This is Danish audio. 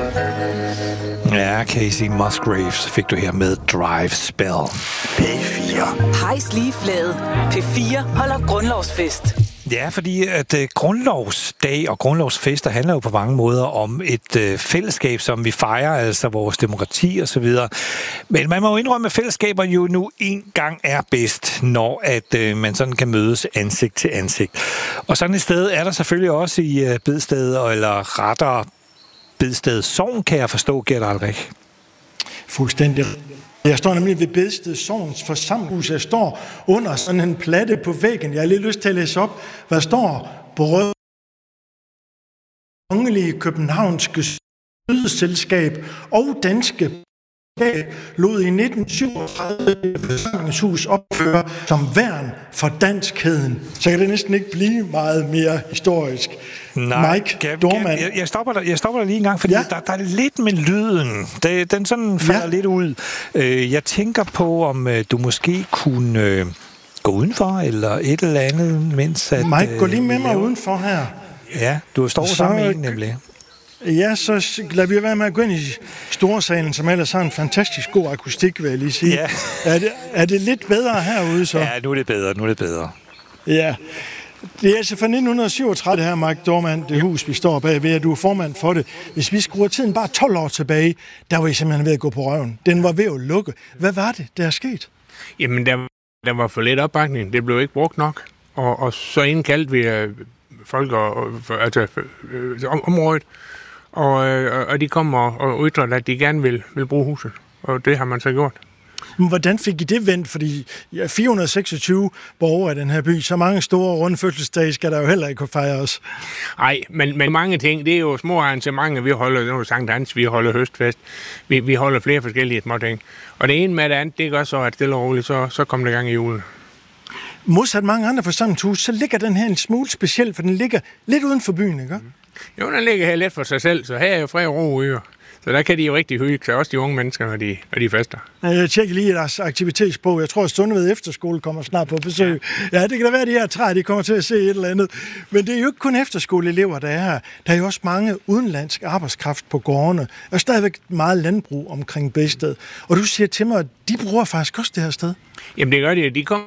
Ja, Casey Musgraves fik du her med Drive Spell. P4. Hejs lige flade. P4 holder grundlovsfest. Ja, fordi at grundlovsdag og grundlovsfester handler jo på mange måder om et fællesskab, som vi fejrer, altså vores demokrati og så videre. Men man må jo indrømme, at fællesskaber jo nu engang er bedst, når at man sådan kan mødes ansigt til ansigt. Og sådan et sted er der selvfølgelig også i Bedsted, eller rettere Bedsted Sogn, kan jeg forstå, Gert Alrik. Fuldstændig. Jeg står nemlig ved Bedsted Sogns forsamlingshus. Jeg står under sådan en platte på væggen. Jeg har lidt lyst til at læse op, hvad står på Kongelige Københavnske Sydselskab og Danske lod i 1937 forsamlingshus opføre som værn for danskheden. Så kan det næsten ikke blive meget mere historisk. Nej, Mike Dorman. Jeg stopper dig lige en gang, fordi der er lidt med lyden. Den sådan falder lidt ud. Jeg tænker på, om du måske kunne gå udenfor, eller et eller andet, mens at... Mike, gå lige med mig udenfor her. Ja, du står sammen med en nemlig. Ja, så lader vi være med at gå ind i storsalen, som ellers har en fantastisk god akustik, vil jeg lige sige. Ja. Er det lidt bedre herude så? Ja, nu er det bedre. Ja. Det er altså fra 1937, det her, Mike Dorman, det hus, vi står bagved, og du er formand for det. Hvis vi skruer tiden bare 12 år tilbage, der var I simpelthen ved at gå på røven. Den var ved at lukke. Hvad var det, der er sket? Jamen, der var for lidt opbakning. Det blev ikke brugt nok. Og så indkaldte vi folk området, og de kom og ytrede, at de gerne vil bruge huset. Og det har man så gjort. Men hvordan fik I det vendt? Fordi 426 borgere i den her by, så mange store runde fødselsdage skal der jo heller ikke kunne fejres. Nej, men mange ting, det er jo små arrangementer, vi holder. Nu er det Sankt Hans, vi holder høstfest. Vi holder flere forskellige små ting. Og det ene med det andet, det gør så, at stille og roligt, så kommer der gang i julen. Modsat mange andre forsamlingshus, så ligger den her en smule speciel, for den ligger lidt uden for byen, ikke? Jo, den ligger her lidt for sig selv, så her er jo fred og ro øer. Så der kan de jo rigtig hygge sig, også de unge mennesker, når de fester. Jeg tjekker lige deres aktivitetsbog. Jeg tror, at Sundeved Efterskole kommer snart på besøg. Ja, det kan da være, at de her træer, de kommer til at se et eller andet. Men det er jo ikke kun efterskoleelever, der er her. Der er jo også mange udenlandsk arbejdskraft på gårdene. Og stadigvæk meget landbrug omkring Bedsted. Og du siger til mig, at de bruger faktisk også det her sted. Jamen det gør de. De kommer